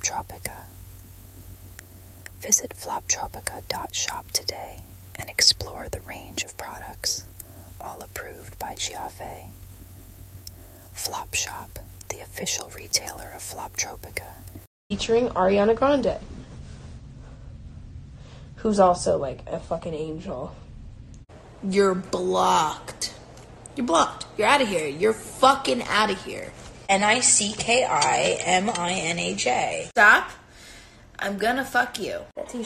Floptropica. Visit floptropica.shop today and explore the range of products, all approved by Giaffé. Flop Shop, the official retailer of Floptropica. Featuring Ariana Grande, who's also like a fucking angel. You're blocked. You're blocked. You're out of here. You're fucking out of here. NICKIMINAJ. Stop. I'm gonna fuck you.